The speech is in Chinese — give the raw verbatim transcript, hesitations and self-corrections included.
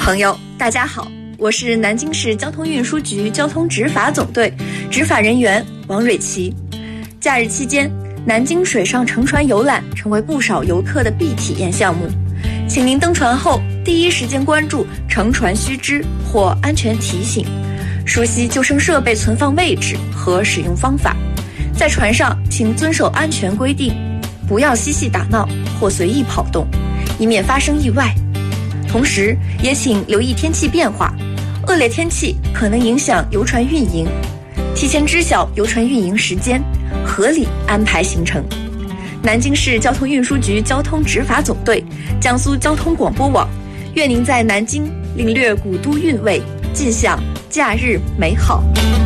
朋友，大家好，我是南京市交通运输局交通执法总队执法人员王蕊琪。假日期间，南京水上乘船游览成为不少游客的必体验项目。请您登船后第一时间关注乘船须知或安全提醒，熟悉救生设备存放位置和使用方法。在船上，请遵守安全规定，不要嬉戏打闹或随意跑动，以免发生意外。同时，也请留意天气变化，恶劣天气可能影响游船运营，提前知晓游船运营时间，合理安排行程。南京市交通运输局交通执法总队、江苏交通广播网，愿您在南京领略古都韵味，尽享假日美好。